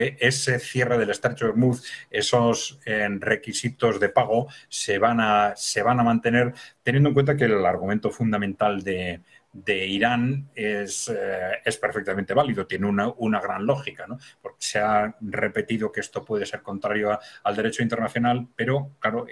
ese cierre del estrecho de Hormuz, esos requisitos de pago se van a mantener, teniendo en cuenta que el argumento fundamental de Irán es perfectamente válido, tiene una gran lógica, ¿no? Porque se ha repetido que esto puede ser contrario al derecho internacional, pero claro,